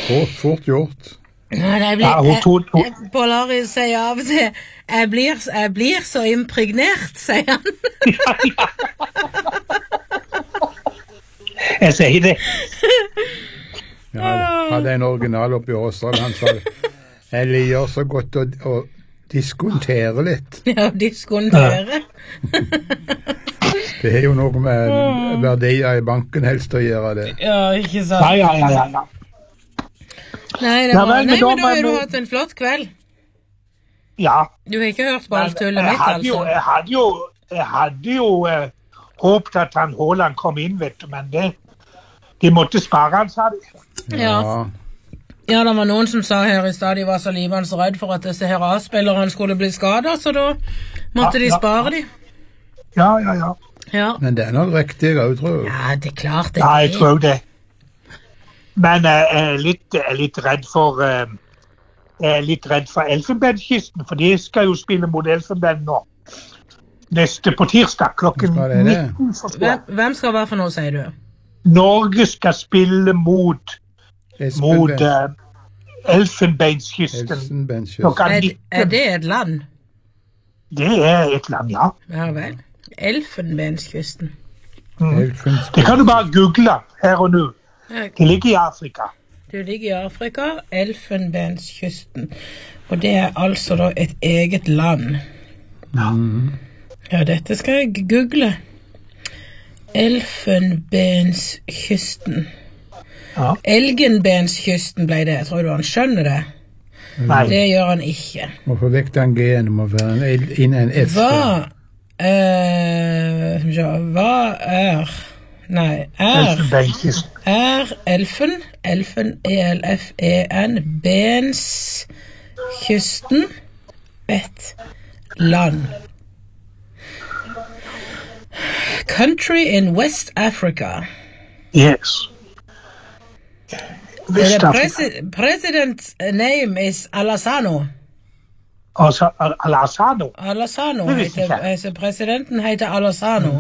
Fort gjort. Polari sier av og til, jeg blir så impregnert, sier han. Jeg sier det. Ja, jeg hadde en original oppe i Åsdal, han sa jeg liker så godt å diskontere litt. Ja, diskontere. Det er jo noe med verdier i banken helst å gjøre det. Ja, ikke sant? Ja. Nei, men da har du hatt en flott kveld. Ja. Du har ikke hørt på alt tullet mitt, altså? Jeg hadde jo håpet at han Haaland kom inn, vet du, men de måtte spare han, sa de. Ja, det var noen som sa her i stad de var så livende redd for at disse her A-spillerne skulle bli skadet, så da måtte de spare de. Ja. Men det er nok riktig, jeg tror. Ja, det er klart det. Ja, jeg tror det. Men jeg er litt redd for Elfenbenskysten, for de skal jo spille mot Elfenben nå. Neste på tirsdag klokken 19. Hvem skal være for noe, sier du? Norge skal spille mot Elfenbenskysten. Er det et land? Det er et land, ja. Ja vel. Elfenbenskysten. Det kan du bare google her og nå. Det ligger i Afrika. Det ligger i Afrika, Elfenbenskysten. Og det er altså da et eget land. Ja, dette skal jeg google. Elfenbenskysten. Ja. Elgenbenskysten ble det, tror du han skjønner det? Nei. Det gjør han ikke. Må få vekk den G-en, må være inn en F. Hva er elfen, E-L-F-E-N, benskysten, et land. Country in West Africa. Yes. The president's name is Alassane. Alassane? Alassane heter presidenten heter Alassane.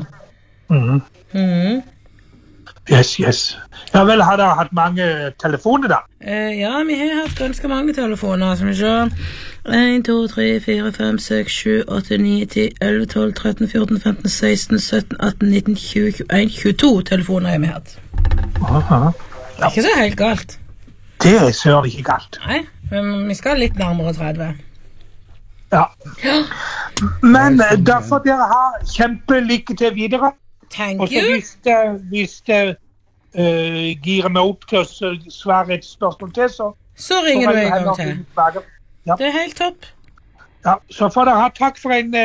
Yes. Ja vel, har dere hatt mange telefoner da? Ja, vi har hatt ganske mange telefoner, som vi ser. 1, 2, 3, 4, 5, 6, 7, 8, 9, 10, 11, 12, 13, 14, 15, 16, 17, 18, 19, 20, 21, 22 telefoner har vi hatt. Aha. Det er ikke så helt galt. Det er søren ikke galt. Nei, men vi skal litt nærmere 30. Ja. Men da får dere ha kjempelykke til videre. Thank you. Og så hvis det girer meg opp til å svare et spørsmål til, så ringer du en gang til. Ja. Det er helt topp. Ja, så får dere ha takk for en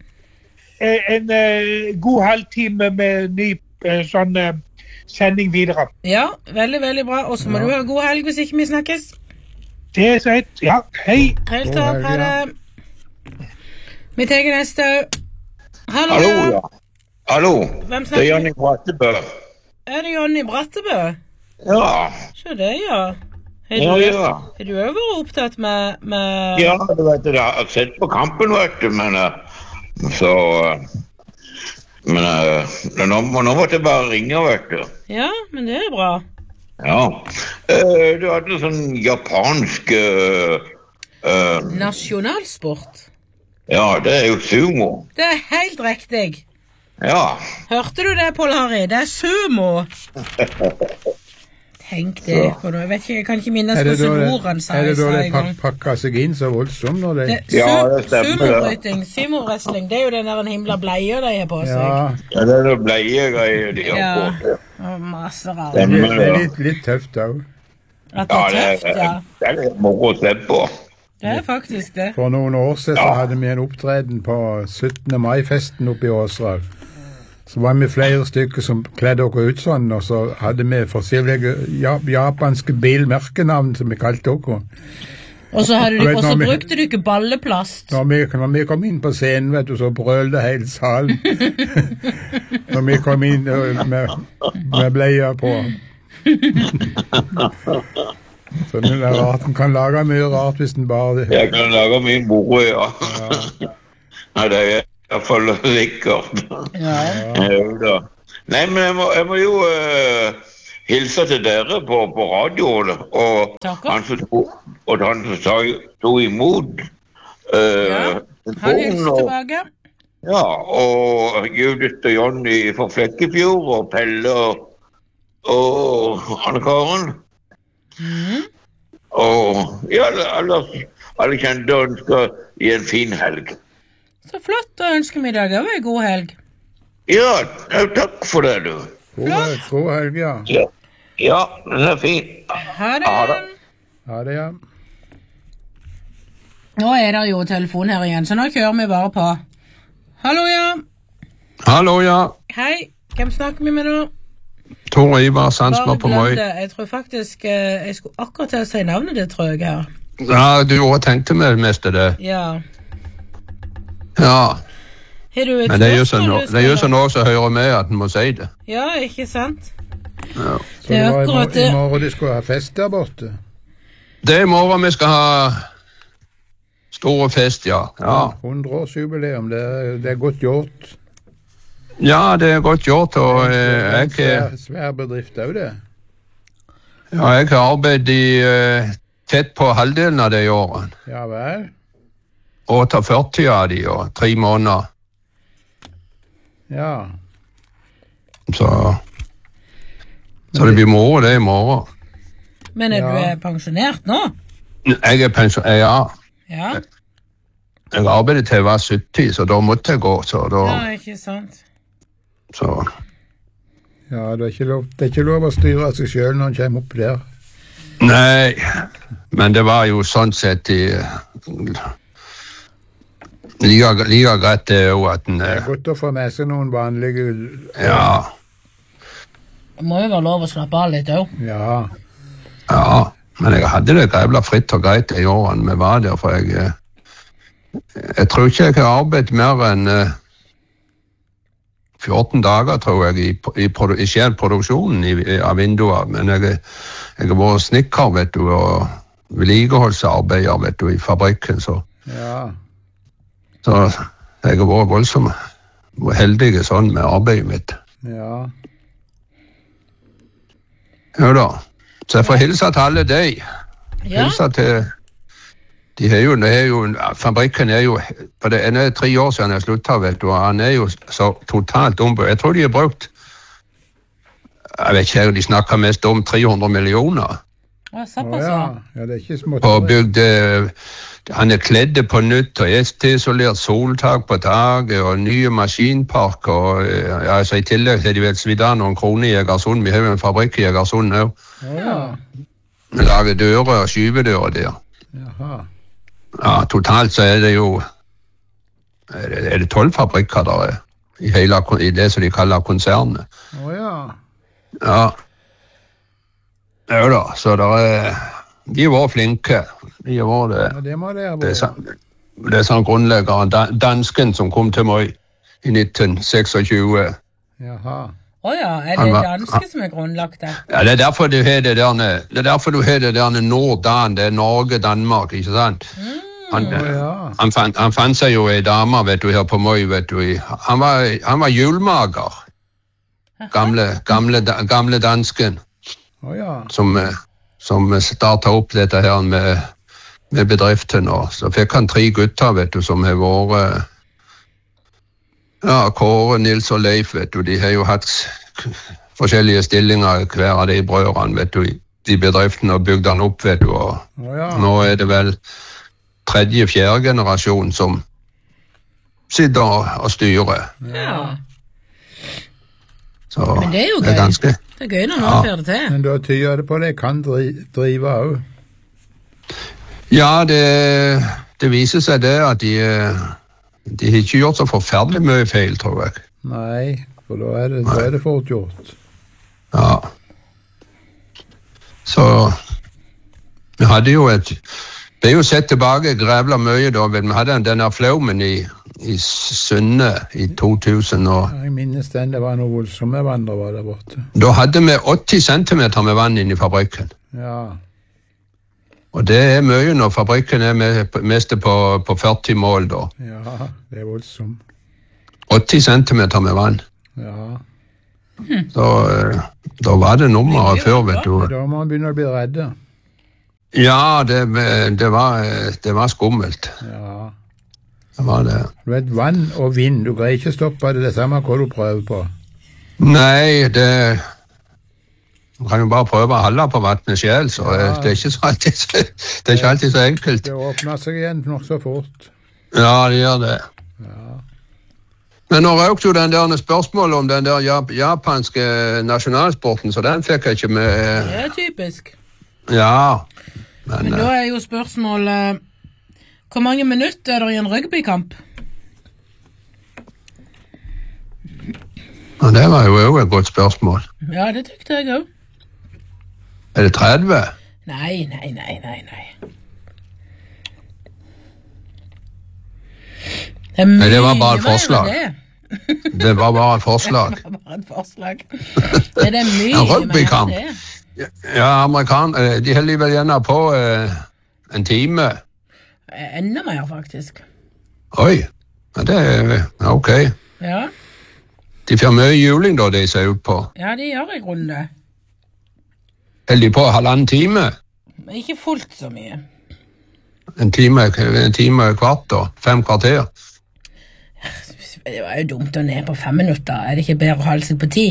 god halvtime med ny sending videre. Ja, veldig, veldig bra. Og så må du ha god helg hvis ikke vi snakkes. Det er så helt. Ja, hei. Helt topp, ha det. Vi tar neste. Hallo, ja. Hallo, hvem det er Jonny Brattebø. Er det Jonny Brattebø? Ja. Så det, ja. Har du også vært opptatt med... Ja, du vet, jeg har sett på kampen, vet du, men nå måtte jeg bare ringe, vet du. Ja, men det er bra. Ja. Du hadde sånn japansk... Nasjonalsport? Ja, det er jo sumo. Det er helt riktig. Ja. Hørte du det, Paul Harry? Det er sumo. Tenk det. Jeg vet ikke, jeg kan ikke minnes hvordan ord han sa. Er det da det pakket seg inn så voldsomt når det... Ja, det stemmer. Sumo-bryting, sumo-wrestling, det er jo den der en himla bleie de har på seg. Ja, det er det bleie-greier de har på seg. Ja, masse rart. Det er litt tøft da. At det er tøft, ja. Det er litt moro å se på. Det er faktisk det. For noen år siden så hadde vi en opptreden på 17. mai-festen oppe i Åsdal. Så var vi flere stykker som kledde oss ut sånn, og så hadde vi forskjellige japanske bilmerkenavn som vi kalte oss. Og så brukte du ikke balleplast. Når vi kom inn på scenen, vet du, så brølte hele salen. Når vi kom inn med bleier på. Så det er rart, den kan lage mye rart hvis den bare... Jeg kan lage mye moro, ja. Nei, det er i hvert fall sikkert. Ja. Nei, men jeg må jo hilse til dere på radioen, og Takker. han som tog imot Ja, han hilser telefonen, tilbake. ja, og Judith og Jonny fra Flekkefjord, og Pelle og Anne Karen. Og ja, alle kjente og ønsker i en fin helg. Så flott, og ønsker vi i dag også en god helg. Ja, takk for det, du. God helg, ja. Ja, den er fin. Ha det. Ha det, ja. Nå er det jo telefon her igjen, så nå kjører vi bare på. Hallo, ja. Hallo, ja. Hei, hvem snakker vi med nå? Tor Ivar Sandsberg på glem Møy. det. Jeg tror faktisk jeg skulle akkurat til å si navnet det, tror jeg her. Ja, du også tenkte med det meste det. Ja. Ja, Har du et men det er jo spørsmål du sånn skal- også noe som hører med at en må si det. Ja, ikke sant? Så Det er det var akkurat det. i morgen de skulle ha fest der borte. Det er i morgen vi skal ha store fest, ja. Ja, 100-årsjubileum, det er godt gjort. ja det er godt gjort, og jeg, Svær bedrift også, det. ja, jeg har arbeidet tett på halvdelen av det i året. Ja vel. 48 av de, og 3 måneder. Ja. Så det blir moro det i morgen. Men er Ja. du pensjonert nå? Jeg er pensjonist, ja. Ja. Jeg arbeidet til jeg var 70, så da måtte jeg gå, så da... Ja, ikke sant? Så... Ja, det er ikke lov å styre seg selv når en kommer opp der. Nei, men det var jo sånn sett like greit det jo at en... Det er godt å få med seg noen vanlige... Ja, Det må jo være lov å slappe av litt også. Ja. ja, men jeg hadde det grevla fritt og greit i årene vi var der, for jeg tror ikke jeg har arbeidet mer enn 14 dager, tror jeg, i skjellproduksjonen av vinduer, men jeg har vært snikker, vet du, og vedlikeholdsarbeider, vet du, i fabrikken, så Ja. jeg har vært voldsomt heldig sånn med arbeidet mitt. Ja. Ja da, så jeg får hilse til alle deg. Ja, Hilse til... fabrikken er jo, for det er 3 år siden jeg sluttet, vet du, og han er jo så totalt ombud. Jeg tror de har brukt, jeg vet ikke, de snakker mest om 300 millioner. ja Å, såpass, ja. ja. Ja, det er ikke smått. Og bygd, han er kledd på nytt, og isolert soltak på taket, og nye maskinpark, og ja, så i tillegg er de vel svidd av noen kroner i Egersund. Vi har jo en fabrikk i Egersund nå. Å, ja. Vi lager dører og skyvedører der. Jaha. Ja, totalt så er det jo er det 12 fabrikker der i det som de kaller konsernet. Å, ja. Ja. Ja da, så de har vært flinke. De har vært Ja, det må det ha det. vært. Det er sånn grunnleggeren, dansken som kom til meg i 1926. Jaha. Åja, er Han det var- danske som er grunnlagt der? Ja, det er derfor du har det der Nord-Dan, det er Norge-Danmark, ikke sant? Han, Å, ja. han fant seg jo en dame, vet du, her på Møy, vet du. Han var julmager. Gamle dansken Å, ja. som startet opp dette her med bedriften. Og så fikk han 3 gutter, vet du, som har vært ja, Kåre, Nils og Leif, vet du. De har jo hatt forskjellige stillinger hver av de brødrene, vet du, i bedriften, og bygde han opp, vet du. Og Å, ja. nå er det vel 3.-4. generasjon som sitter og styrer. Ja. Så Men det er jo det er gøy. ganske... Det er gøy når Ja. noen får det til. Men da tyder det på at jeg kan drive òg. Ja, det viser seg det at de har ikke gjort så forferdelig mye feil, tror jeg. Nei, for da er det fort gjort. Ja. Så vi hadde jo ble jo sett tilbake grævla mye da, vi hadde denne flaumen i Sunne i 2000, og Jeg minnes den, det var noe voldsomme vann der var der borte. da hadde vi 80 centimeter med vann inn i fabrikken. Ja. Og det er mye når fabrikken er mest på 40 mål da. Ja, det er voldsomt. 80 centimeter med vann. Ja. Så da var det nummeret før, vet du. Da må man begynne å bli redde. Ja, det var skummelt. Ja. Det var det. Du vet, vann og vind, du greier ikke stoppe det samme hva du prøver på. Nei, man kan jo bare prøve å holde på vannet selv, så det er ikke alltid så enkelt. Det åpner seg igjen nok så fort. Ja, det gjør det. Ja. Men nå røk jo den der spørsmålet om den der japanske nasjonalsporten, så den fikk jeg ikke med. Det er typisk. Ja. Men da er jo spørsmålet, hvor mange minutter er det i en rugbykamp? Ja, det var jo også et godt spørsmål. Ja, det tykte jeg også. Er det 30? Nei. Nei, det var bare et forslag. Det var bare et forslag. Det var bare et forslag. Er det mye En rugbykamp? mer enn det? Ja, de holder vel gjerne på en time. Enda mer, faktisk. Oi, ja, det er ok. Ja, De får mye juling da, de ser ut på. ja de gjør i grunnen det. Holder de på 1,5 time? Men ikke fullt så mye. En time og kvart da, 5 kvarter. Det var jo dumt å ned på 5 minutter. Er det ikke bedre å holde seg på 10?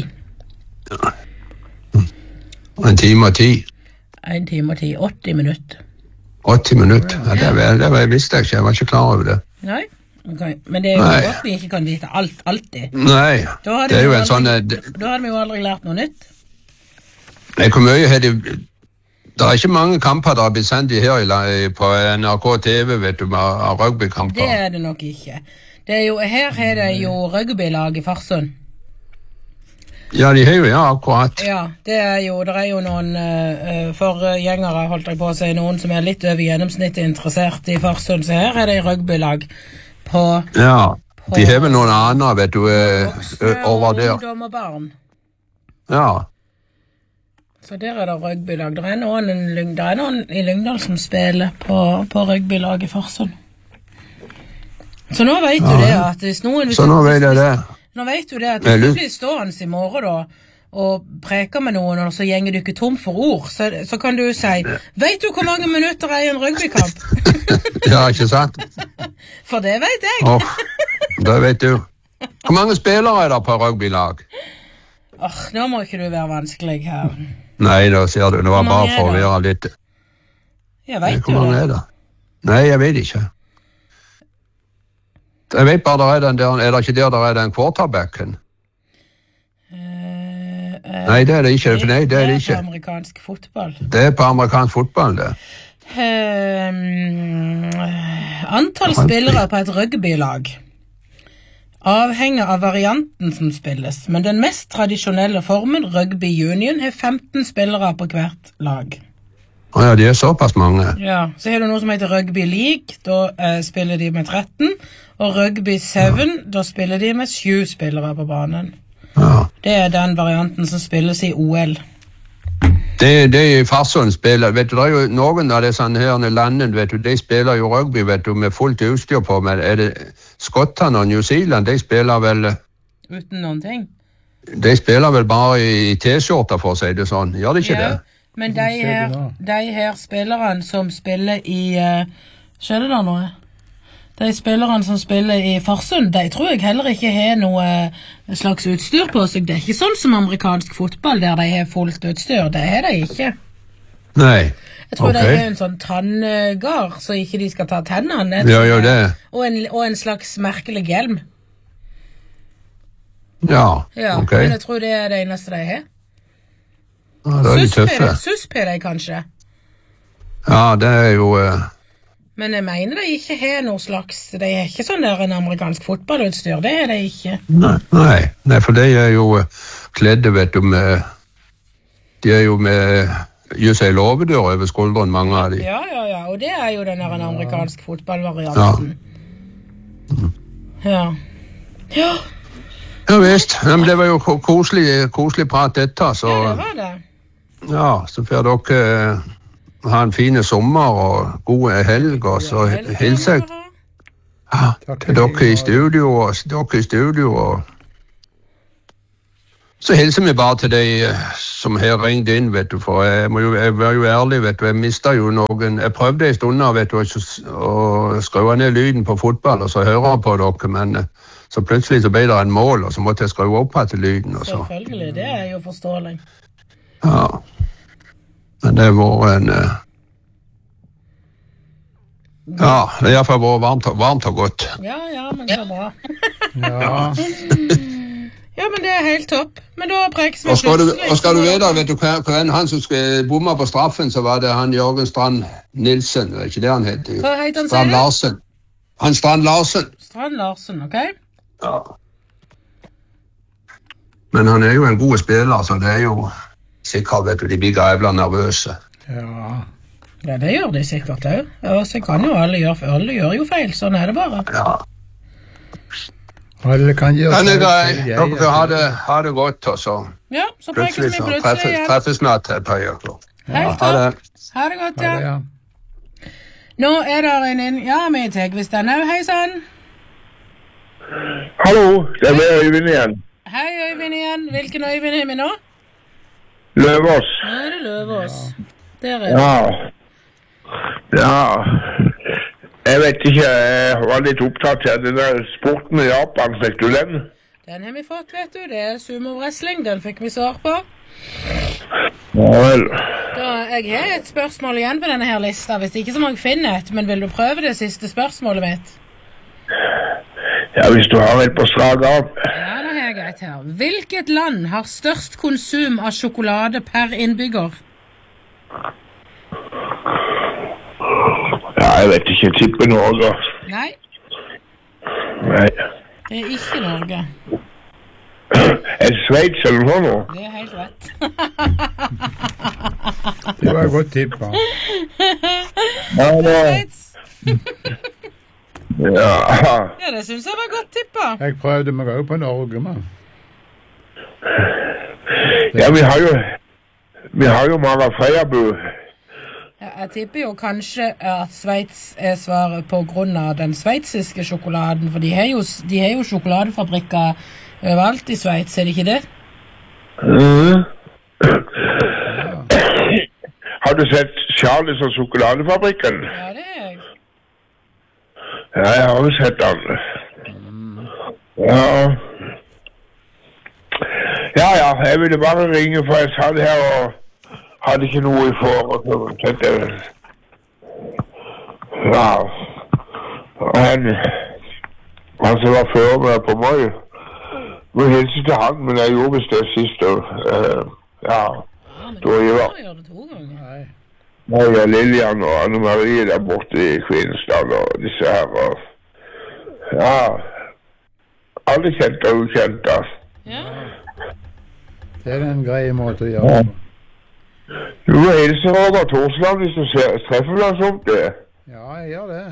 1 time og 10. 1 time og 10, 80 minutter. 80 minutter. Ja, det visste jeg ikke, jeg var ikke klar over det. Nei, okay. Men det er jo Nei. godt vi ikke kan vite alt, alltid. Nei, det er jo en sånn... Da hadde vi jo aldri lært noe nytt. Nei, hvor mye har de... Det er ikke mange kamper der har blitt sendt her på NRK TV, vet du, av rugbykamper. Det er det nok ikke. Det er jo, her er det jo rugbylag i Farsund. Ja, de har jo, ja, akkurat. Ja, det er jo noen forgjengere, holdt jeg på å si, noen som er litt over gjennomsnittet interessert i Farsund, så her er det rugbylag på... Ja, de har vel noen andre, vet du, voksne over og der. ungdom og barn. Ja. Så der er det rugbylag. Det er noen i Lyngdal som spiller på rugbylag i Farsund. Så nå vet du det at hvis noen... Så nå vet jeg det. Nå vet du det at hvis du blir stående i morgen da, og preker med noen, og så gjenger du ikke tom for ord, så kan du si, vet du hvor mange minutter er i en rugbykamp? Ja, ikke sant? For det vet jeg. Det vet du. Hvor mange spillere er det på rugbylag? Nå må ikke du være vanskelig her. Nei, da ser du, det var bare for å være litt... Jeg vet Hvor jo mange det. er det? Nei, jeg vet ikke. Jeg vet bare, er det ikke der er den quarterbacken? Nei, det er det ikke. Nei, det er det ikke. på amerikansk fotball. Det er på amerikansk fotball, det. Antall spillere på et rugbylag avhenger av varianten som spilles, men den mest tradisjonelle formen, rugby union, har 15 spillere på hvert lag. Ja, de er såpass mange. Ja, så har du noe som heter rugby league, da spiller de med 13, og rugby 7, da spiller de med 7 spillere på banen. Ja. Det er den varianten som spilles i OL. Det i Farsund spiller, vet du, det er jo noen av disse her landene, vet du, de spiller jo rugby, vet du, med fullt utstyr på, men er det Skottland og New Zealand, de spiller vel... Uten noen ting? De spiller vel bare i T-skjorter, for å si det sånn, gjør de ikke det? Men de her spillerne som spiller i... skjer det da noe? De spillerne som spiller i Farsund, de tror jeg heller ikke har noe slags utstyr på seg. Det er ikke sånn som amerikansk fotball, der de har fullt utstyr. Det er de ikke. Nei. Jeg tror de har en sånn tanngard, så ikke de skal ta tennene. Ja, jo det. Og en slags merkelig hjelm. Ja, ok. Men jeg tror det er det eneste de har. Ja, det er de tøffe. Susp er de kanskje. Ja, det er jo... Men jeg mener de ikke har noe slags... De er ikke sånn der en amerikansk fotballutstyr, det er de ikke. Nei, for de er jo kledde, vet du, med... De er jo med... Gjør seg låvedør over skulderen, mange av de. Ja, og det er jo den der amerikansk fotballvarianten. Ja. Ja, visst. Men det var jo koselig prat dette, så... Ja, det var det. Ja, så får dere ha en fin sommer og god helg, og så hilser jeg til dere i studio, og Så hilser vi bare til de som har ringt inn, vet du, for jeg var jo ærlig, vet du, jeg mistet jo noen, jeg prøvde en stund, vet du, å skru ned lyden på fotball, og så hører på dere, men så plutselig så ble det en mål, og så måtte jeg skru opp til lyden, og så. Selvfølgelig, det er jo forståelig. Ja, men det var en, ja, det har i hvert fall vært varmt og godt. Ja, men så bra. Ja. Ja, men det er helt topp. Men da prekes vi Og skal du vite, vet du, hva han som skulle bomme på straffen, så var det han Jørgen Strand Nilsen, det er ikke det han heter? Hva heter han, Strand Larsen. Han Strand Larsen. Strand Larsen, ok? Ja. Men han er jo en god spiller, så det er jo sikkert, vet du, de blir grævla nervøse. Ja, det gjør de sikkert også. Og så kan jo alle gjør jo feil, sånn er det bare. Ja. Alle kan gjøre Den er grei. Dere får ha det godt, og så Ja, så prekes vi plutselig igjen. Treffes snart et par uker. Helt topp. Ha det godt, ja. Nå er det en ja, vi tar hvis den er. Hei sann. Hallo, det er Øyvind igjen. Hei Øyvind igjen. Hvilken Øyvind er vi nå? Løvås. Nå er det Løvås. Der er det. Ja. Jeg vet ikke, jeg var litt opptatt av den der sporten i Japan, fikk du den? Den har vi fått, vet du. Det er sumo-wrestling, den fikk vi svar på. Ja vel. Jeg har et spørsmål igjen på denne her lista, hvis ikke så mange finner et, men vil du prøve det siste spørsmålet mitt? Ja, hvis du har et på slag av. Ja, da har jeg et her. Hvilket land har størst konsum av sjokolade per innbygger? Ja, jeg vet ikke, tipper Norge. Nei. Nei. Det er ikke Norge. Er det Sveits eller noe nå? Det er helt rett. Det var et godt tipp, ja. Ja, det synes jeg var godt tippa. Jeg prøvde meg også på Norge, man. Ja, vi har jo Mara Freiabu. Ja, jeg tipper jo kanskje at Sveits er svaret på grunn av den sveitsiske sjokoladen, for de har jo sjokoladefabrikker overalt i Sveits, er det ikke det? Har du sett Charles og sjokoladefabrikken? Ja, det er jeg. Ja, jeg har jo sett den. Ja, jeg ville bare ringe for jeg sa det her og hadde ikke noe i forhold til ja, han som var før meg på meg, må hilse til han, men jeg gjorde vist det siste, ja, da jeg var. Gjør det 2 ganger. Nei, Lilian og Anne-Marie der borte i Kvinesdal og disse her, og ja, alle kjente og ukjente. Ja. Det er en grei måte å gjøre på. Du må hilse Roger Torsland hvis du treffer han som det. Ja, jeg gjør det.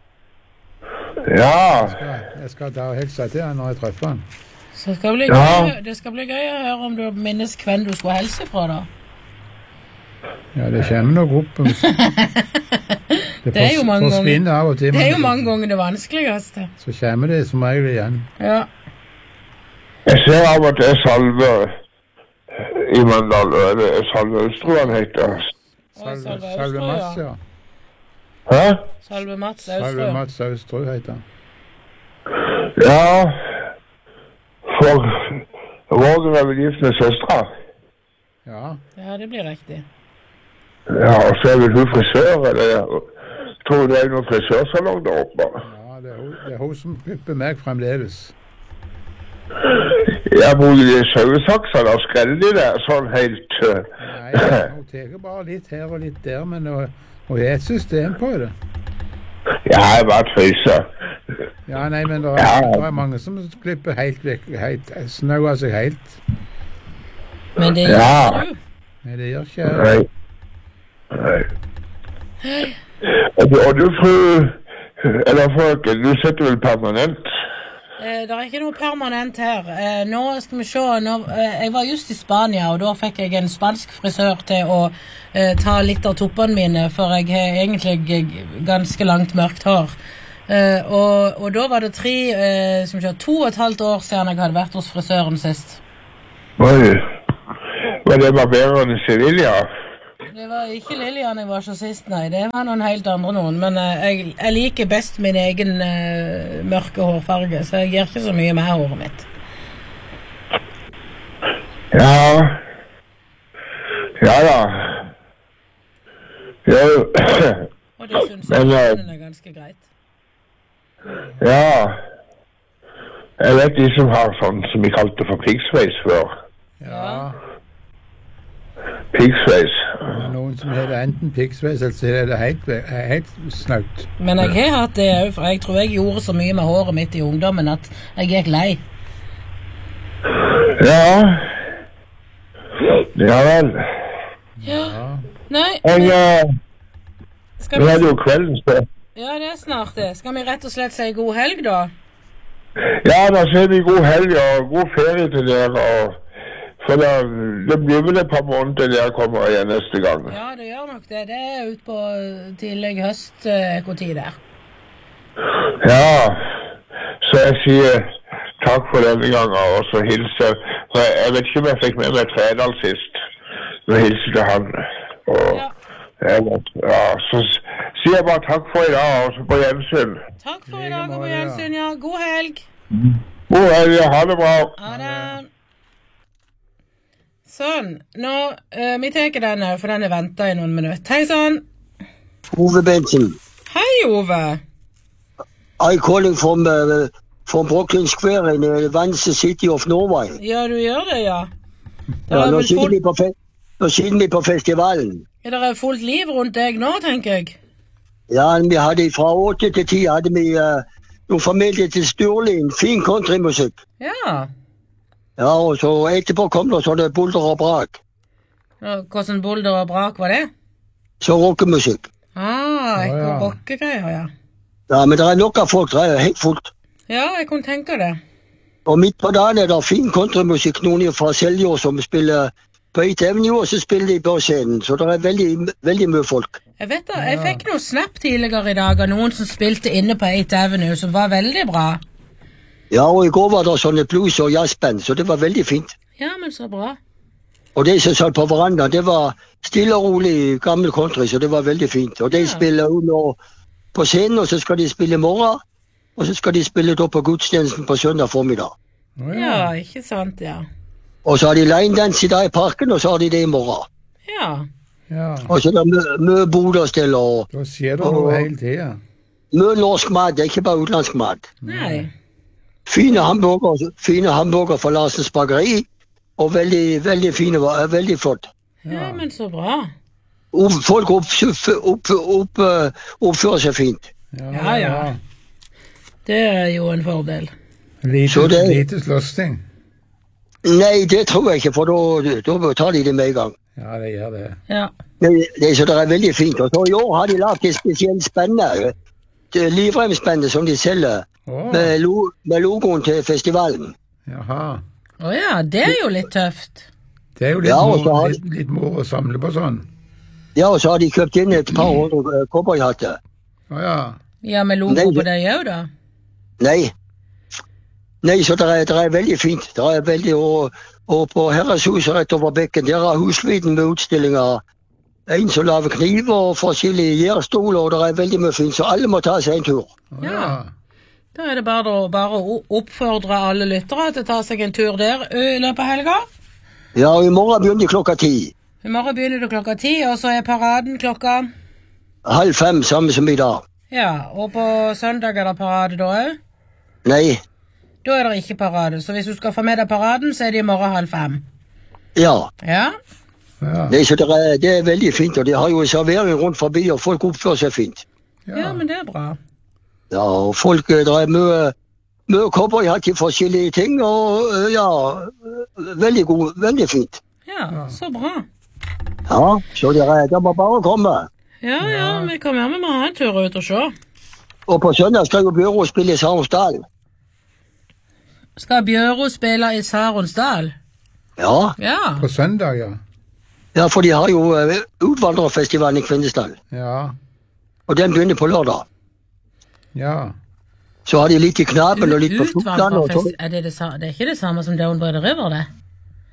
Ja. Jeg skal ta og hilse til han når jeg treffer han. Så det skal bli gøy å høre om du minnes hvem du skulle helse fra da. Ja, det kommer nok opp. Det er jo mange forsvinner av og til. Det er jo mange ganger det vanskeligste. Så kommer det som regel igjen. Ja. Jeg ser av at det er Salve i Mandal, eller Salve Østro han heter. Salve Mats, ja. Hæ? Salve Mats Østro. Salve Mats Østro heter han. Ja, for Roger er vel gift med søstra. Ja. Ja, det blir riktig. Ja, og så er vel hun frisør, eller tror du det er noen frisørsalong der oppe? Ja, det er hun som klipper meg fremdeles. Jeg bruker de sauesaksene og skreller de der sånn helt... Nei, hun teker bare litt her og litt der, men hun er et system på det. Ja, jeg bare tøyser. Ja, nei, men det er mange som klipper helt vekk, snauer seg helt. Men det gjør du. Nei, det gjør ikke jeg. Nei. Og du, fru... Eller frøken, du setter vel permanent? Det er ikke noe permanent her. Nå skal vi se. Jeg var just i Spania, og da fikk jeg en spansk frisør til å ta litt av toppene mine, for jeg har egentlig ganske langt mørkt hår. Og da var det 2,5 år siden jeg hadde vært hos frisøren sist. Oi. Men det var bedre enn Sevilla. Det var ikke Lillian jeg var så sist, nei. Det var noen helt andre noen. Men jeg liker best min egen mørke hårfarge, så jeg gir ikke så mye med håret mitt. Ja. Ja da. Ja. Og det synes jeg er ganske greit. Ja. Jeg vet de som har sånn som vi kalte for piggsveis før. Ja. Piggsveis. Det er noen som heter enten piggsveis, eller så er det helt snaut. Men jeg har hatt det òg, for jeg tror jeg gjorde så mye med håret mitt i ungdommen at jeg gikk lei. Ja. Ja vel. Ja. Nei. Nå er det jo kvelden, så. Ja, det er snart det. Skal vi rett og slett si god helg, da? Ja, da sier vi god helg og god ferie til dere. For det blir vel et par måneder der kommer igjen neste gang. Ja, det gjør nok det. Det er ut på tidlig høst-ekotid der. Ja, så jeg sier takk for denne gangen, og så hilser. Jeg vet ikke om jeg fikk med meg Tredal sist. Nå hilser til han. Og ja, så sier jeg bare takk for i dag, og så på gjensyn. Takk for i dag og på gjensyn, ja. God helg. God helg, ha det bra. Ha det. Sånn, nå, vi tenker den her, for den er ventet i noen minutter. Hei sånn. Ove Benson. Hei, Ove. I'm calling from Brooklyn Square in the Vanse City of Norway. Ja, du gjør det, ja. Ja, nå sitter vi på festivalen. Ja, det er fullt liv rundt deg nå, tenker jeg. Ja, vi hadde fra 8 til 10 hadde vi noen familie til Sturlin, fin countrymusikk. Ja. Ja, og så etterpå kom det sånne bulder og brak. Hvordan bulder og brak var det? Så rockemusikk. Ikke rockegreier, ja. Ja, men det er nok av folk, det er helt fullt. Ja, jeg kunne tenke det. Og midt på dagen er det fin countrymusikk, noen fra Seljord som spiller på 8 Avenue, og så spiller de på scenen, så det er veldig mye folk. Jeg vet da, jeg fikk noe snap tidligere i dag av noen som spilte inne på 8 Avenue, som var veldig bra. Ja, og i går var det sånne blues- og jazzband, så det var veldig fint. Ja, men så bra. Og de som satt på verandaen, det var stille og rolig gammel country, så det var veldig fint. Og de spiller under på scenen, og så skal de spille i morgen, og så skal de spille da på gudstjenesten på søndag formiddag. Ja, ikke sant, ja. Og så har de line-dance i dag i parken, og så har de det i morgen. Ja. Og så er det mye bodestell og... Da skjer det noe hele tiden. Mye norsk mat, det er ikke bare utlandsk mat. Nei. Fine hamburger fra Larsens bakeri, og veldig fine, veldig flott. Ja, men så bra. Folk oppfører seg fint. Ja. Det er jo en fordel. Lite slåssing. Nei, det tror jeg ikke, for da tar de det med en gang. Ja, det gjør det. Ja. Så det er veldig fint. Og så i år har de lagt et spesielt spenne, livremspenne som de selger, med logoen til festivalen. Jaha. Ja, det er jo litt tøft. Det er jo litt moro å samle på sånn. Ja, og så har de kjøpt inn et par hundre cowboyhatter. Ja, med logo på det òg, da? Nei, så det er veldig fint. Det er veldig, og på Herreshuset rett over bekken, der er Husfliden med utstillinger. En som laver kniv og forskjellige gjærstoler, og det er veldig mye fint, så alle må ta seg en tur. Ja. Da er det bare å oppfordre alle lyttere til å ta seg en tur der i løpet av helga. Ja, og i morgen begynner de klokka 10. I morgen begynner det klokka 10, og så er paraden klokka? 4:30, samme som i dag. Ja, og på søndag er det parade da òg? Nei. Da er det ikke parade, så hvis du skal få med deg paraden, så er det i morgen 4:30. Ja. Nei, så det er veldig fint, og de har jo servering rundt forbi, og folk oppfører seg fint. Ja, men det er bra. Ja, og folk, det er mye cowboyhatt i forskjellige ting, og ja, veldig god, veldig fint. Ja, så bra. Ja, så det må bare komme. Ja, vi kan være med å ha en tur ut og se. Og på søndag skal jo Bjøro spille i Saronsdal. Skal Bjøro spille i Saronsdal? Ja. På søndag, ja. Ja, for de har jo utvandrerfestivalen i Kvinesdal. Ja. Og den begynner på lørdag. Ja. Så har de litt i Knaben og litt på Fotland. Det er ikke det samme som Down by the River, det?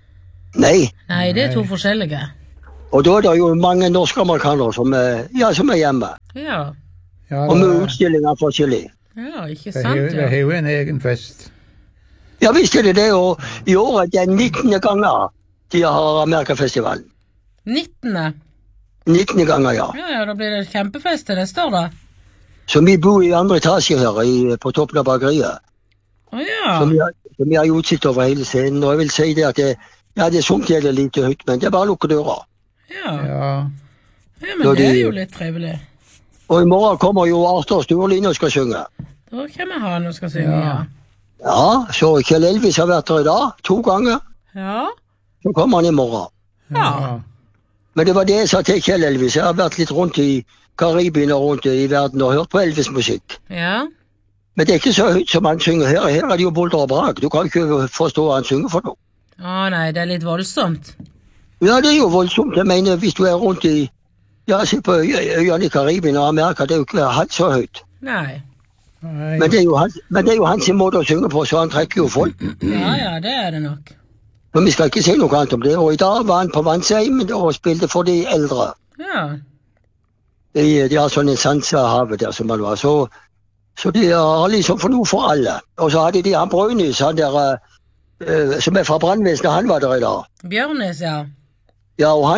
Nei. Nei, det er to forskjellige. Og da er det jo mange norske amerikanere som er hjemme. Ja. Ja, Og med utstillinger forskjellig. Ja, ikke det sant, er jo en egen fest. Ja, visst er det, og i år er det 19. ganger de har Amerikafestivalen. 19. 19 ganger, ja. Ja, da blir det kjempefest til neste år, da. Så vi bor i andre etasje her, på toppen av bakeriet. Ja. Så vi har jo utsikt over hele scenen, og jeg vil si det at det sunket er det lite høyt, men det er bare å lukke døra. Ja. Ja. Ja, men det er jo litt trivelig. Og i morgen kommer jo Arthur Sturlin og skal synge. Da kommer han og skal synge, ja. Ja, så Kjell Elvis har vært her i dag, 2 ganger. Ja. Så kommer han i morgen. Ja. Men det var det jeg sa til Kjell Elvis. Jeg har vært litt rundt i Karibien og rundt i verden og hørt på Elvis-musikk. Ja. Men det er ikke så høyt som han synger her. Her er det jo bolder og brak. Du kan ikke forstå hva han synger for noe. Å nei, det er litt voldsomt. Ja, det er jo voldsomt. Jeg mener, hvis du er rundt i se på øyene i Karibien og Amerika, det er jo ikke halvt så høyt. Nei. Men det er jo hans måte å synge på, så han trekker jo folk. Ja, det er det nok. Men vi skal ikke si noe annet om det. Og i dag var han på Vannsheim og spilte for de eldre. Ja. De har sånn en sans av havet der som han var. Så de har liksom for noe for alle. Og så hadde de han Brønnis, han der som er fra brannvesenet, han var der i dag. Bjørnes, ja. Ja, og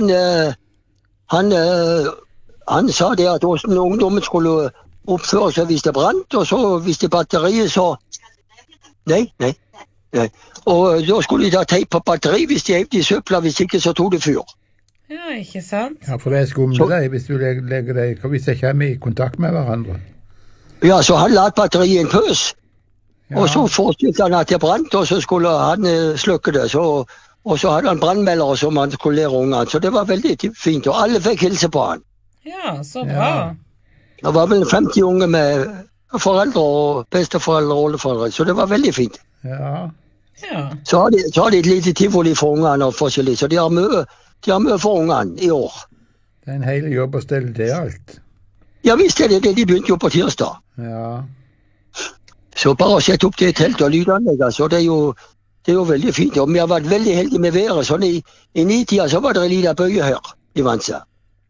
han sa det at hvordan ungdommen skulle oppføre seg hvis det brant, og så hvis det batteriet så... Nei. Og da skulle de da teipe på batteri hvis de hevde i søpla, hvis ikke så tog det fyr. Ja, ikke sant? Ja, for det er skumle deg hvis du legger deg, hvis jeg kommer i kontakt med hverandre. Ja, så han latt batteriet i en pøs, Ja. og så forestilte han at det brant, og så skulle han slukke det, og så hadde han brannmeldere som han skulle lære ungene, så det var veldig fint, og alle fikk hilse på han. Ja, så bra. Det var vel 50 unge med foreldre og besteforeldre og oldeforeldre, så det var veldig fint. Ja. Så har de et lite tivoli for ungene og forskjellig, så de har mye for ungene i år. Det er en hel jobb å stelle til alt. Ja, visst er det det. De begynte jo på tirsdag. Ja. Så bare å sette opp det teltet og lydanlegg, så det er jo veldig fint. Og vi har vært veldig heldige med været. Sånn i 9-tida så var det en liten bøye her i Vanse.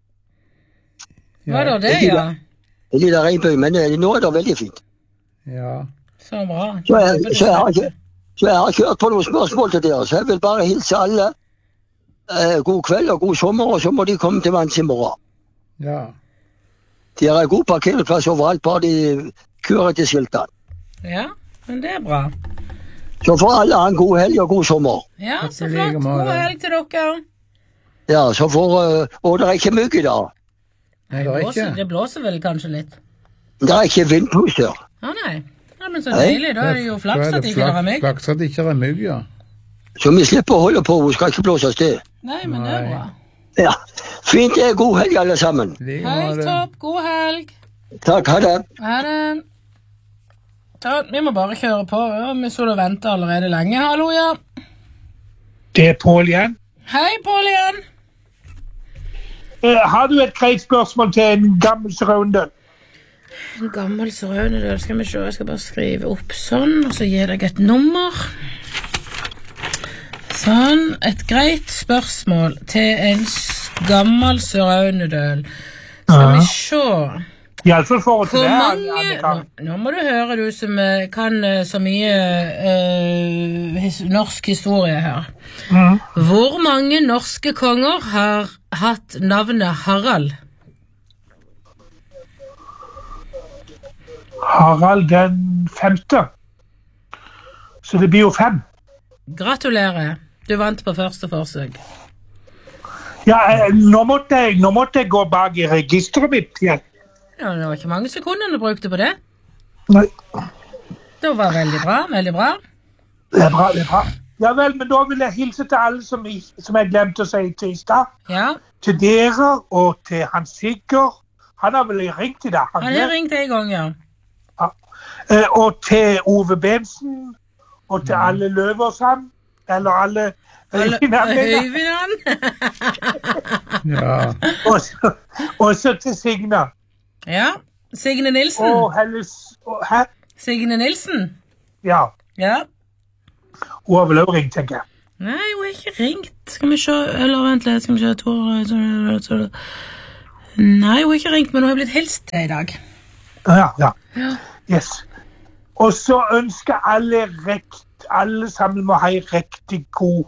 Var det det, ja? En liten regnbøye, men nå er det veldig fint. Ja. Så bra. Så jeg har kjørt på noen spørsmål til dere, så jeg vil bare hilse alle. God kveld og god sommer, og så må de komme til Vanse i morgen. Ja. De har god parkeringsplass overalt, bare de kører til skiltene. Ja, men det er bra. Så får alle ha en god helg og god sommer. Ja, så flott. God helg til dere. Ja, så får... Og det er ikke mygg i dag. Nei, det er ikke. Det blåser vel kanskje litt. Det er ikke vindpust her. Nei. Ja, men så deilig. Da er det jo flaks at ikke det er mygg. Flaks at ikke det er mygg, ja. Så vi slipper å holde på, hun skal ikke blåse av sted. Nei, men det er bra. Ja, fint det er god helg alle sammen. Helt topp, god helg. Takk, ha det. Ha det. Ja, vi må bare kjøre på. Vi så du venter allerede lenge. Hallo, ja. Det er Pål igjen. Hei, Pål igjen. Har du et greit spørsmål til en gammel sørøndel? En gammel sørøndel, skal vi se. Jeg skal bare skrive opp sånn, og så gir jeg et nummer. Sånn, et greit spørsmål til en gammel sørøndel. Skal vi se... I alle fall forhold til det. Nå må du høre, du som kan så mye norsk historie her. Hvor mange norske konger har hatt navnet Harald? Harald den 5. Så det blir jo 5. Gratulerer. Du vant på første forsøk. Ja, nå måtte jeg gå bak i registeret mitt igjen. Ja, det var ikke mange sekunder du brukte på det. Nei. Det var veldig bra, veldig bra. Det er bra. Ja vel, men da vil jeg hilse til alle som jeg glemte å si til i stad. Ja. Til dere og til Hans Sigurd. Han har vel ringt i dag? Han har ringt en gang, ja. Og til Ove Bensen, og til alle Løversand, eller alle Øyvind. Ja. Og så til Signe. Ja, Signe Nilsen. Signe Nilsen? Ja. Ja. Hun har vel også ringt, tenker jeg. Nei, hun har ikke ringt. Skal vi se, eller vent litt, skal vi se, Tor. Nei, hun har ikke ringt, men hun har blitt hilst i dag. Ja. Yes. Og så ønsker alle sammen må ha en riktig god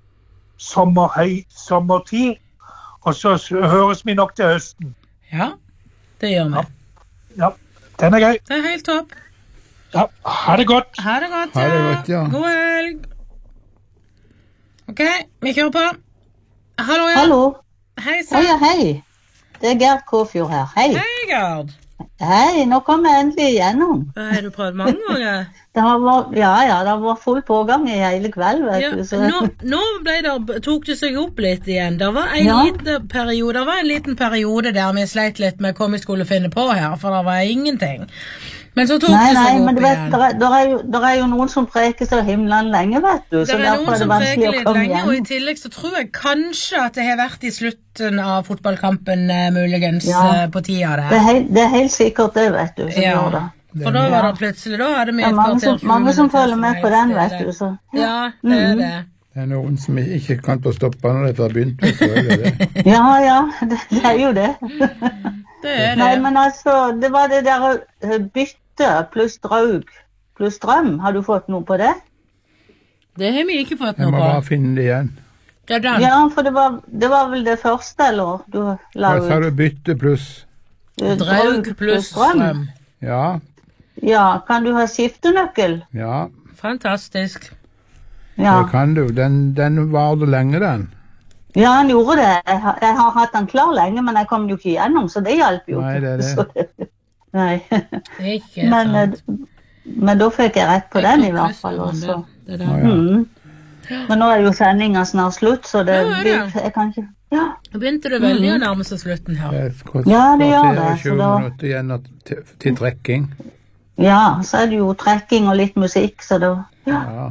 sommertid. Og så høres vi nok til høsten. Ja, det gjør vi. Ja, den er gøy. Det er helt topp. Ja, ha det godt. Ha det godt, ja. God helg. Ok, vi kjører på. Hallo, ja. Hallo. Hei, sann. Hei. Det er Gerd Kåfjord her. Hei. Hei, Gerd. Hei, nå kom jeg endelig igjennom. Har du prøvd mange ganger? Det har vært full pågang i hele kveld, vet du. Så. Nå tok det seg opp litt igjen. Det var en liten periode der vi sleit litt med hva vi skulle finne på her, for det var ingenting. Men så tok det seg opp igjen. Det er jo noen som preker så himlen lenge, vet du. Det er noen som preker litt lenge, og i tillegg så tror jeg kanskje at det har vært i slutten av fotballkampen muligens på tida der. Det er helt sikkert det, vet du, som gjør det. For da var det plutselig, da hadde vi et kvarter 20 mange som følger med på den, vet du. Så. Ja, det er det. Det er noen som ikke kan få stoppe når det har begynt. Ja, det er jo det. Det er det. Nei, men altså, det var det der bytte pluss draug pluss strøm. Har du fått noe på det? Det har vi ikke fått noe på. Jeg må bare finne det igjen. Det er den. Ja, for det var vel det første, eller? Hva sa du, bytte pluss? Draug pluss strøm. Ja, kan du ha skiftenøkkel? Ja. Fantastisk. Ja. Det kan du. Den var det lenge, den. Ja, han gjorde det. Jeg har hatt den klar lenge, men jeg kom jo ikke igjennom, så det hjalp jo. Nei, det er det. Nei. Ikke sant. Men da fikk jeg rett på den i hvert fall også. Det er men nå er jo sendingen snart slutt, så jeg kan ikke... Ja. Begynte det veldig å nærme seg slutten her? Ja, det gjør det. 20 minutter igjen til trekking. Ja, så er det jo trekking og litt musikk, så da... Ja.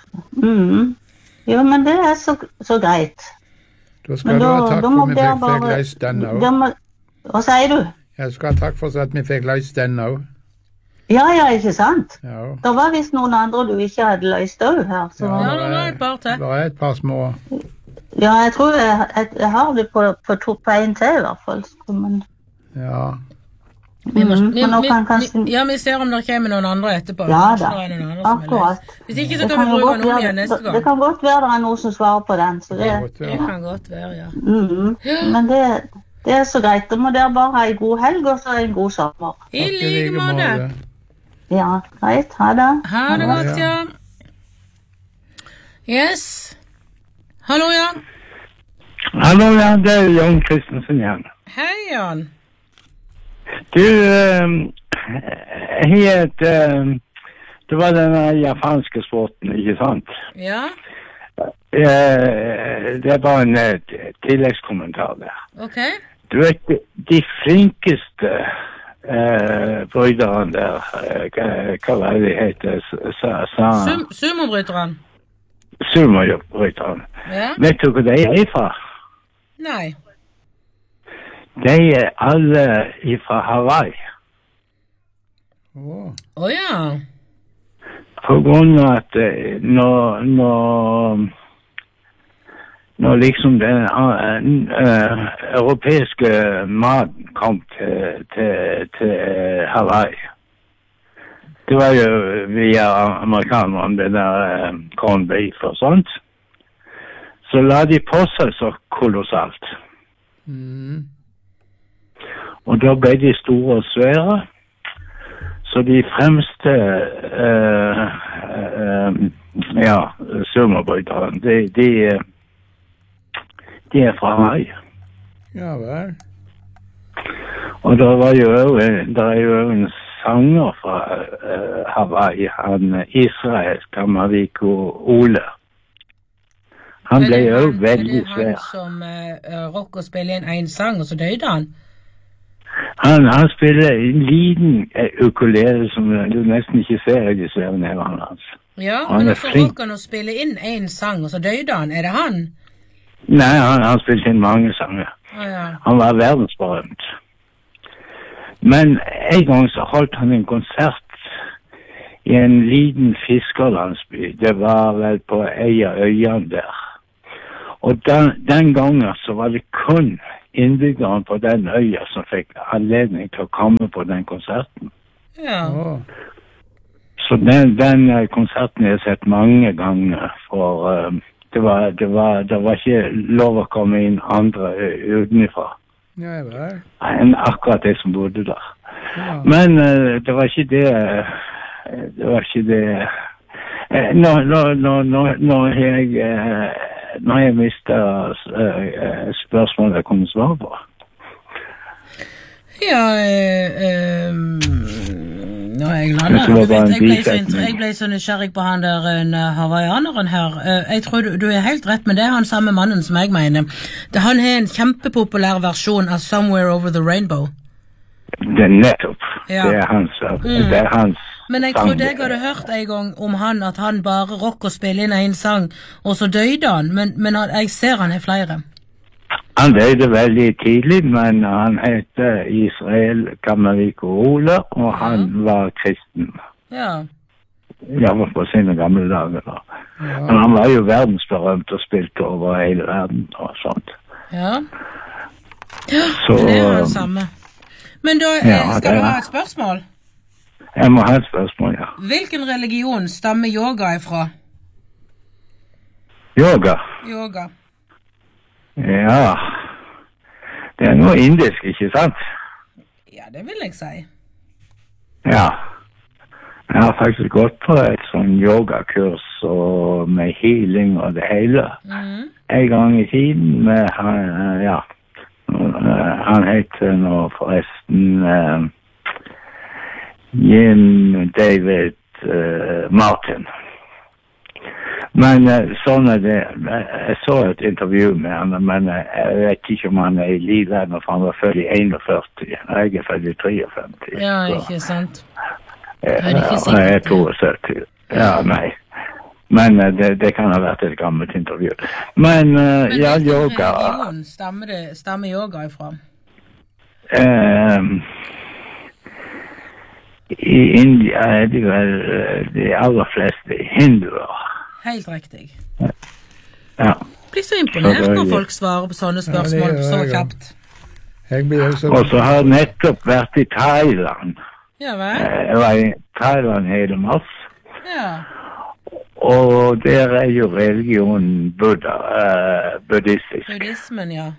Jo, men det er så greit. Da skal du ha takk for at vi fikk løst den også. Hva sier du? Jeg skal ha takk for at vi fikk løst den også. Ja, ikke sant? Ja. Det var vist noen andre du ikke hadde løst også her. Så. Ja, det var et par til. Det er et par små. Ja, jeg tror jeg har det på en til i hvert fall. Men... Ja. Vi ser om det kommer noen andre etterpå. Ja da, akkurat. Hvis ikke så kan vi bruke noen igjen neste gang. Det kan godt være det er noen som svarer på den. Så det kan godt være, ja. Men det er så greit. Da må dere bare ha en god helg og så en god sommer. I like måte. Ja, greit. Ha det. Ha det godt, ja. Yes. Hallo, Jan. Hallo, Jan. Det er Jan Kristensen igjen. Hei, Jan. Du, det var den japanske sporten, ikke sant? Ja. Det er bare en tilleggskommentar der. Ok. Du vet, de flinkeste bryderne der, hva var det de heter? Sumobryteren? Sumobryteren. Ja. Vet du hva de er fra? Nei. De er alle fra Hawaii. Ja. På grunn av at når liksom den europeiske maten kom til Hawaii. Det var jo via amerikanerne, det der corned beef og sånt. Så la de på seg så kolossalt. Og da ble de store og svære. Så de fremste sumobryterne, de er fra Hawaii. Ja vel. Og der er jo en sanger fra Hawaii, han Israel Kamaviko Ole. Han ble jo veldig svær. Er det han som rock og spiller inn en sang, og så døde han? Han spiller en liten ukulele som du nesten ikke ser i de svære nevene hans. Ja, men så rock han og spiller inn en sang, og så døde han. Er det han? Nei, han spilte inn mange sanger. Han var verdensberømt. Men en gang så holdt han en konsert I en liten fiskerlandsby. Det var vel på en av øyene der. Og den gangen så var det kun innbyggerne på den øya som fikk anledning til å komme på den konserten. Ja. Så den konserten har jeg sett mange ganger, for det var ikke lov å komme inn andre utenfra. Ja, vel. Enn akkurat de som bodde der. Ja. Men det var ikke det. Nå har jeg mistet spørsmålet jeg kunne svare på. Ja, nå er jeg landet. Jeg ble så nysgjerrig på han der hawaiianeren her. Jeg tror du er helt rett, men det er han samme mannen som jeg mener. Han har en kjempepopulær versjon av Somewhere Over the Rainbow. Det er nettopp. Ja. Det er hans Men jeg trodde jeg hadde hørt en gang om han, at han bare rock og spille inn en sang, og så døde han, men jeg ser han er flere. Han døde veldig tidlig, men han heter Israel Kameriko Ole, og han var kristen. Ja. Ja, på sine gamle dager da. Ja. Men han var jo verdensberømt og spilte over hele verden og sånt. Ja. Så, det er han samme. Men da skal du ha et spørsmål? Jeg må ha et spørsmål, ja. Hvilken religion stammer yoga ifra? Yoga? Yoga. Ja, det er noe indisk, ikke sant? Ja, det vil jeg si. Ja, jeg har faktisk gått på et sånn yogakurs og med healing og det hele. En gang i tiden med han heter nå forresten Jim David Martin. Men sånn er det. Jeg så et intervju med han, men jeg vet ikke om han er i livet ennå, for han var født i 41. Jeg er født i 53. Ja, ikke sant. Jeg er 72. Ja, nei. Men det kan ha vært et gammelt intervju. Men ja, yoga... Men hvilken religion stammer yoga ifra? I India er det vel de aller fleste hinduer. Helt riktig. Ja. Blir så imponert når folk svarer på sånne spørsmål så kjapt. Og så har jeg nettopp vært i Thailand. Ja, vel? Jeg var i Thailand hele mars. Ja. Og der er jo religionen buddhistisk. Buddhismen, ja.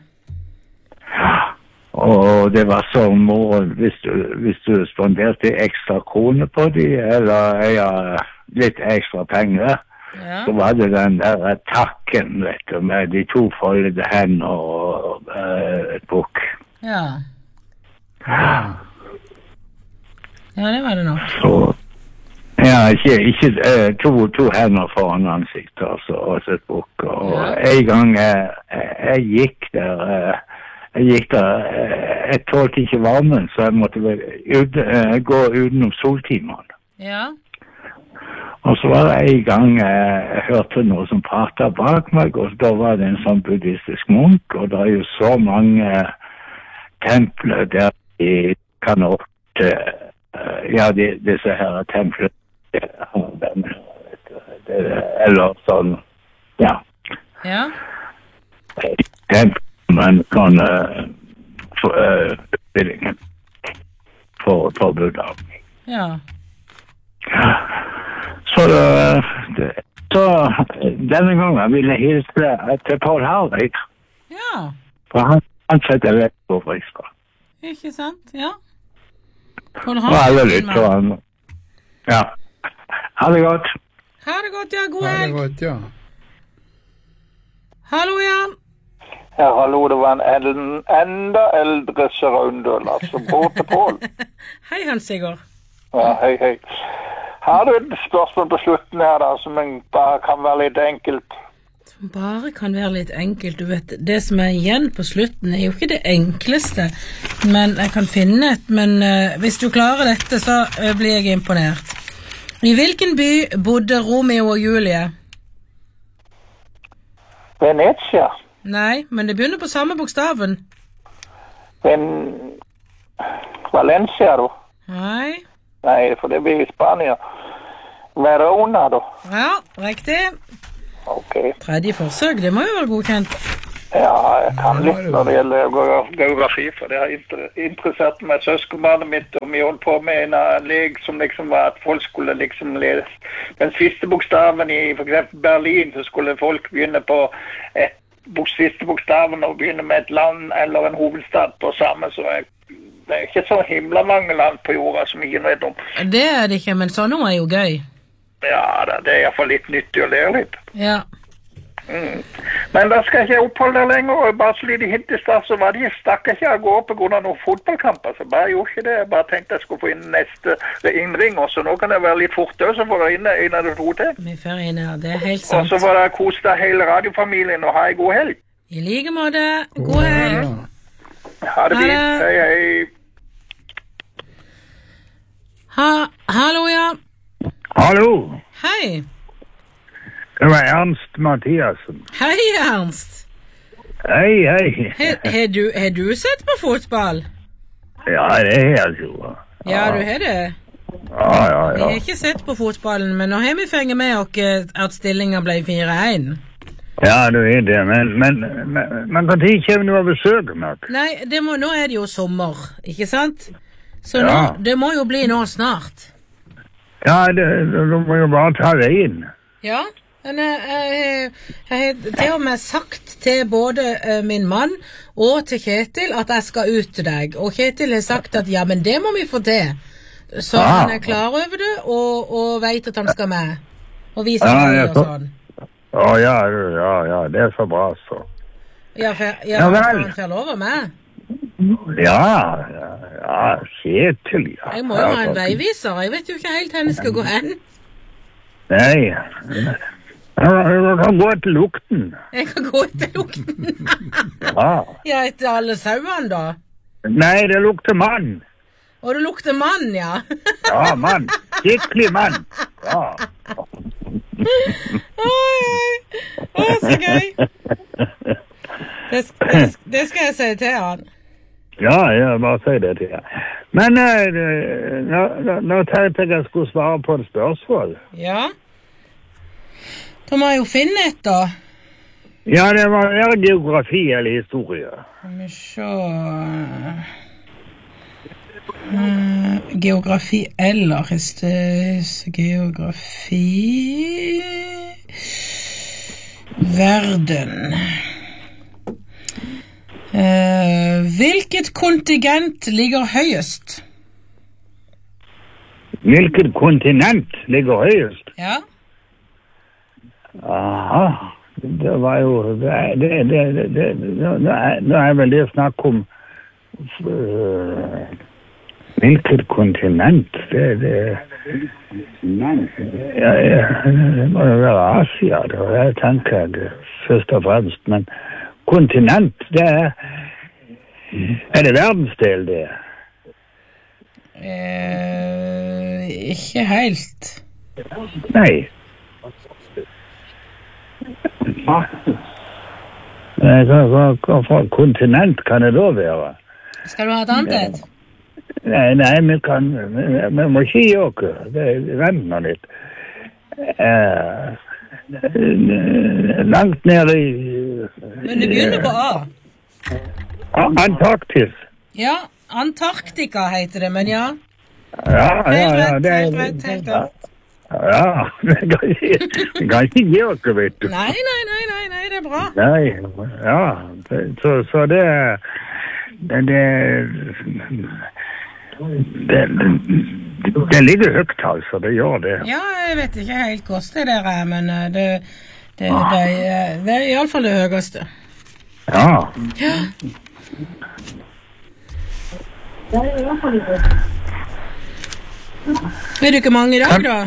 Og det var så moro hvis du spanderte ekstra kroner på de, eller litt ekstra penger. Ja. Så var det den der takken, vet du, med de 2 foldede hender og et bok. Ja. Ja, det var det nok. Så, ja, ikke 2 hender foran ansiktet, altså, og et bok. Og en gang jeg gikk der, jeg tålte ikke varmen, så jeg måtte gå utenom soltimene. Ja. Og så var det en gang jeg hørte noe som pratet bak meg, og da var det en sånn buddhistisk munk, og det er jo så mange templer der de kan åpne, disse her templer, eller sånn, ja. Ja. Templer man kan utbildingen for Buddha. Ja. Så denne gangen vil jeg hilse til Paul Harvey. Ja. For han setter rett på frisker. Ikke sant, ja. Og alle lytter han. Ja. Ha det godt. Ha det godt, ja. God helg. Ha det godt, ja. Hallo, ja. Ja, hallo, det var en enda eldre Sørøndøl, altså, Bård til Pål. Hei, Hans Sigurd. Ja, hei. Har du et spørsmål på slutten her da, som bare kan være litt enkelt? Som bare kan være litt enkelt, du vet. Det som er igjen på slutten er jo ikke det enkleste, men jeg kan finne et, men hvis du klarer dette, så blir jeg imponert. I hvilken by bodde Romeo og Julie? Venezia. Nei, men det begynner på samme bokstaven. Valencia, da? Nei. Nei, for det blir i Spania. Verona da. Ja, riktig. Ok. Tredje forsøk, det må jo være godkjent. Ja, jeg kan litt når det gjelder geografi, for det har interessert meg søskenbarnet mitt, og vi holdt på med en lek som liksom var at folk skulle liksom lese den siste bokstaven i for eksempel Berlin, så skulle folk begynne på siste bokstaven og begynne med et land eller en hovedstad på samme, så det er ikke så himla mange land på jorda som ingen vet om. Det er det ikke, men sånn noe er jo gøy. Ja, det er i hvert fall litt nyttig å lære litt. Ja. Men da skal jeg ikke oppholde deg lenger, og bare så litt i hint i start, så var de stakk ikke å gå på grunn av noen fotballkamper, så bare gjorde ikke det. Jeg bare tenkte jeg skulle få inn neste innring, og så nå kan det være litt fortere, så får jeg inn en eller to til. Vi får inn her, det er helt sant. Og så får jeg kose deg hele radiofamilien, og ha en god helg. I like måte, god helg. Ha det fint, hei hei. Hallo, ja. Hallo, Hei. det var Ernst Mathiasen. Hei, Ernst. Hei, hei. Har du sett på fotball? Ja, det er jeg jo. Ja, du har det. Ja. Vi har ikke sett på fotballen, men nå har vi fengt med oss at stillingen ble 4-1. Ja, du er det, men kan de ikke noe besøk meg? Nei, nå er det jo sommer, ikke sant? Så nå, det må jo bli nå snart. Ja, du må jo bare ta det inn. Ja, men jeg har til og med sagt til både min mann og til Kjetil at jeg skal ut til deg. Og Kjetil har sagt at ja, men det må vi få til. Så han er klar over det og vet at han skal med. Og vise seg og sånn. Ja, det er så bra, så. Ja, han får lov av meg. Ja, Kjetil, ja. Jeg må jo ha en veiviser, jeg vet jo ikke helt hvor jeg skal gå hen. Nei, jeg kan gå etter lukten. Jeg kan gå etter lukten? Ja, etter alle sauene da? Nei, det lukter mann. Og det lukter mann, ja? Ja, mann. Skikkelig mann. Ja. Oi, så gøy. Det skal jeg si til han. Ja, bare si det til han. Men nå tenkte jeg skulle svare på et spørsmål. Ja. Da må jeg jo finne et da. Ja, det var geografi eller historie. Skal vi se... geografi eller geografi... Verden... hvilket kontinent ligger høyest? Hvilket kontinent ligger høyest? Ja. Aha, det var jo... Nå er vel det snakk om... hvilket kontinent? Det må jo være Asia, det tenker jeg først og fremst, men... kontinent, det er det verdensdel, det? Ikke helt. Nei. Hva kontinent kan det da være? Skal du ha et annet? Nei, vi må ikke gi oss. Vent nå litt. Langt ned i... Men det begynner på A. Antarktis. Ja, Antarktika heter det, men ja. Ja, helt rett. Ja, det kan ikke gi oss, vet du. Nei, det er bra. Nei, ja, så det ligger høyt, altså, det gjør det. Ja, jeg vet ikke helt hvordan det er, men det er i alle fall det høyeste. Ja. Er du ikke mange i dag, da?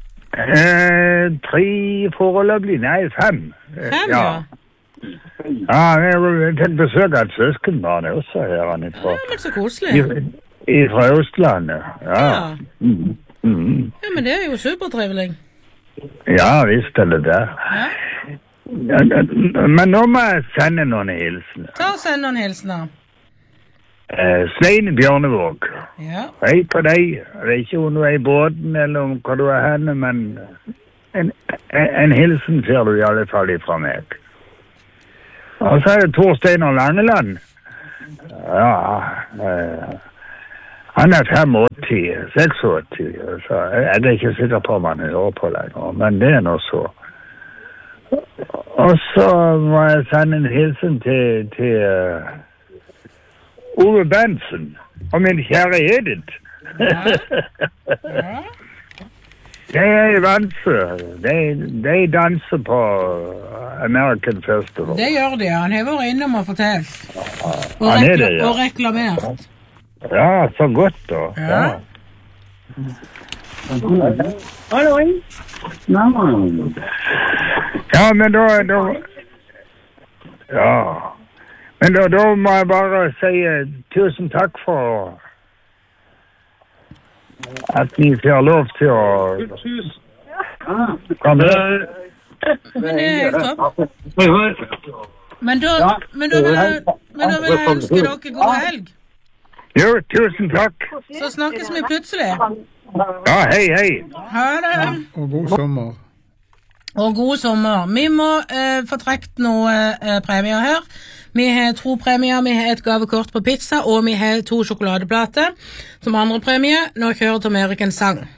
3 foreløpig, nei 5. 5, ja. Ja, jeg tenkte besøk av et søskenbarn også her, Anita. Ja, men så koselig. Fra Østlandet, ja. Ja, men det er jo supertrivelig. Ja, visst er det der. Ja. Men nå må jeg sende noen hilsener. Ta og send noen hilsener. Svein Bjørnevåg. Ja. Hei på deg. Jeg vet ikke om du I båten eller om hva du henne, men en hilsen ser du I alle fall ifra meg. Og så det Torstein Langeland. Ja, han 85, 86, så jeg ikke sikker på om han hører på lenger, men det nå så. Og så må jeg sende en hilsen til Ove Benson og min kjære Edith. Ja. De I Vansø. De danser på American Festival. Det gjør de, han har vært innom og fortalt. Og, og reklamert. Ja, så godt da. Ja. Hallo. Ja, men da ja. Men da må jeg bare si tusen takk for at vi får lov til å komme. Men det helt topp. Men da vil jeg ønske dere god helg. Jo, tusen takk. Så snakkes vi plutselig. Ja, hei. Ha det. Og god sommer. Og god sommer. Vi må få trekt noen premier her. Vi har 2 premier, vi har et gavekort på pizza, og vi har 2 sjokoladeplater som andre premie. Nå kjører Tom Erik en sang.